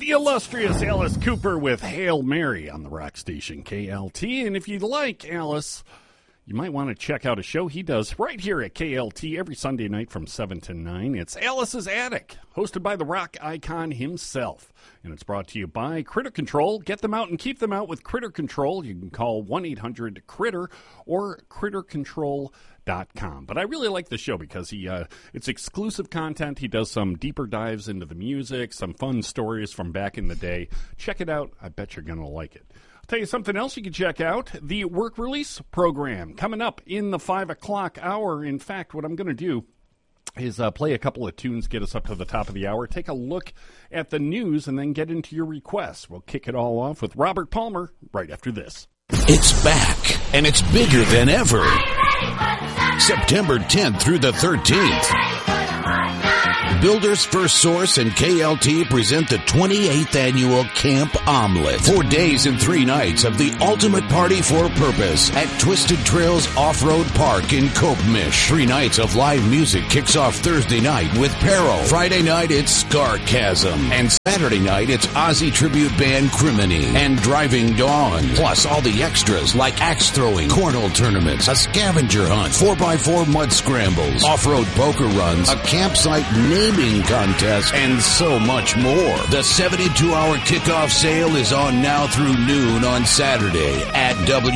the illustrious Alice Cooper with Hail Mary on the rock station KLT. And if you'd like, Alice, you might want to check out a show he does right here at KLT every Sunday night from 7 to 9. It's Alice's Attic, hosted by the rock icon himself. And it's brought to you by Critter Control. Get them out and keep them out with Critter Control. You can call 1-800-CRITTER or CritterControl.com. But I really like the show because it's exclusive content. He does some deeper dives into the music, some fun stories from back in the day. Check it out. I bet you're going to like it. I'll tell you something else you can check out. The work release program coming up in the 5 o'clock hour. In fact, what I'm going to do is play a couple of tunes, get us up to the top of the hour, take a look at the news, and then get into your requests. We'll kick it all off with Robert Palmer right after this. It's back, and it's bigger than ever. September 10th through the 13th. Builders First Source and KLT present the 28th annual Camp Omelet. 4 days and 3 nights of the ultimate party for purpose at Twisted Trails Off-Road Park in Copemish. 3 nights of live music kicks off Thursday night with Peril. Friday night, it's Scarchasm. And Saturday night, it's Ozzy tribute band Criminy and Driving Dawn. Plus all the extras like axe throwing, cornhole tournaments, a scavenger hunt, 4x4 mud scrambles, off-road poker runs, a campsite naming contest, and so much more. The 72-hour kickoff sale is on now through noon on Saturday at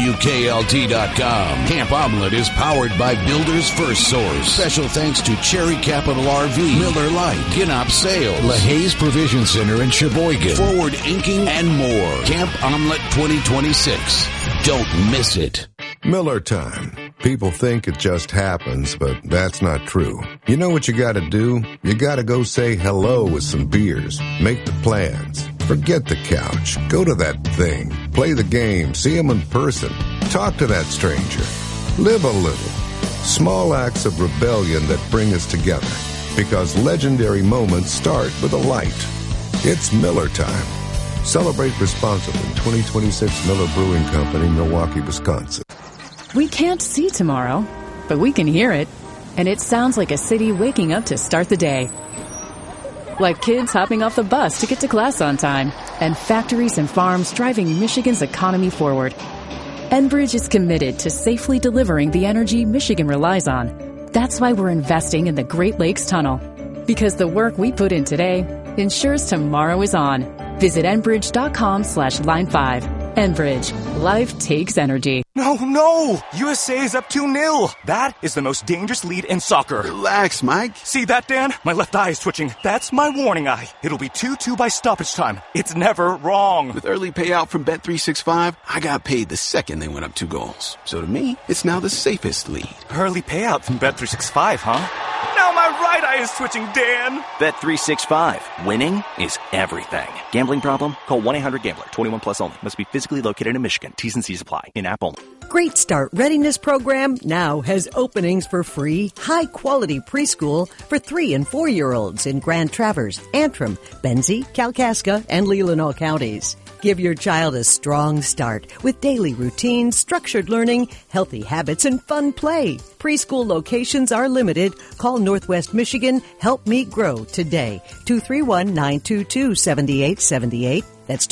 WKLT.com. Camp Omelet is powered by Builders First Source. Special thanks to Cherry Capital RV, Miller Lite, Ginop Sales, LaHaye's Provision Center in Sheboygan, Forward Inking, and more. Camp Omelet 2026. Don't miss it. Miller time. People think it just happens, but that's not true. You know what you gotta do? You gotta go say hello with some beers. Make the plans. Forget the couch. Go to that thing. Play the game. See them in person. Talk to that stranger. Live a little. Small acts of rebellion that bring us together. Because legendary moments start with a light. It's Miller time. Celebrate responsibly. 2026 Miller Brewing Company, Milwaukee, Wisconsin. We can't see tomorrow, but we can hear it. And it sounds like a city waking up to start the day. Like kids hopping off the bus to get to class on time. And factories and farms driving Michigan's economy forward. Enbridge is committed to safely delivering the energy Michigan relies on. That's why we're investing in the Great Lakes Tunnel. Because the work we put in today ensures tomorrow is on. Visit Enbridge.com/Line5. Enbridge. Life takes energy. No! USA is up 2-0. That is the most dangerous lead in soccer. Relax, Mike. See that, Dan? My left eye is twitching. That's my warning eye. It'll be 2-2 by stoppage time. It's never wrong. With early payout from Bet365, I got paid the second they went up 2 goals. So to me, it's now the safest lead. Early payout from Bet365, huh? Now my right eye is twitching, Dan. Bet365. Winning is everything. Gambling problem? Call 1-800-GAMBLER. 21 plus only. Must be physically located in Michigan. T's and C's apply. In-app only. Great Start Readiness Program now has openings for free, high-quality preschool for 3- and 4-year-olds in Grand Traverse, Antrim, Benzie, Kalkaska, and Leelanau counties. Give your child a strong start with daily routines, structured learning, healthy habits, and fun play. Preschool locations are limited. Call Northwest Michigan Help Me Grow today. 231-922-7878. That's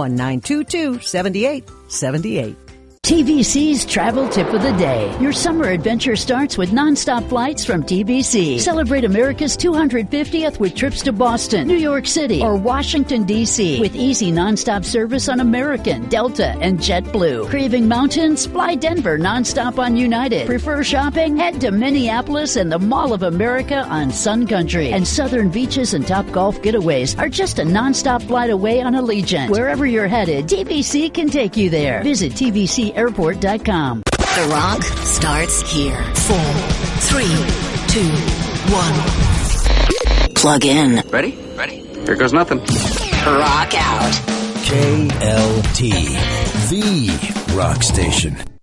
231-922-7878. TVC's Travel Tip of the Day. Your summer adventure starts with nonstop flights from TVC. Celebrate America's 250th with trips to Boston, New York City, or Washington, D.C. with easy nonstop service on American, Delta, and JetBlue. Craving mountains? Fly Denver nonstop on United. Prefer shopping? Head to Minneapolis and the Mall of America on Sun Country. And southern beaches and top golf getaways are just a nonstop flight away on Allegiant. Wherever you're headed, TVC can take you there. Visit TVCAirport.com. The Rock starts here. 4, 3, 2, 1. Plug in. Ready? Here goes nothing. Rock out. KLT, the rock station.